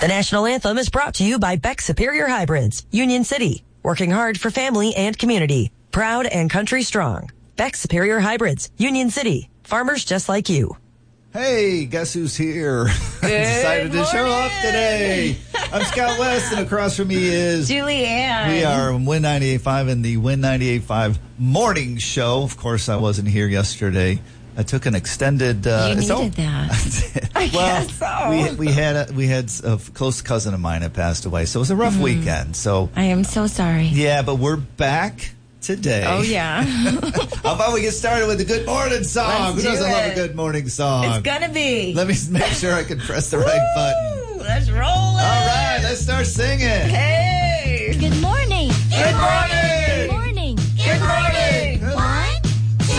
The national anthem is brought to you by Beck Superior Hybrids, Union City, working hard for family and community. Proud and country strong. Beck Superior Hybrids, Union City, farmers just like you. Hey, guess who's here? Decided to show up today. I'm Scott West, and across from me is Julianne. We are Win 98.5 in the Win 98.5 morning show. Of course, I wasn't here yesterday. I took an extended. You needed that. I guess so. We had a close cousin of mine that passed away, so it was a rough weekend. So I am so sorry. Yeah, but we're back today. Oh, yeah. How about we get started with the good morning song? Who doesn't love a good morning song? It's gonna be. Let me make sure I can press the right button. Let's roll it. All right, let's start singing. Hey. Good morning. Good morning.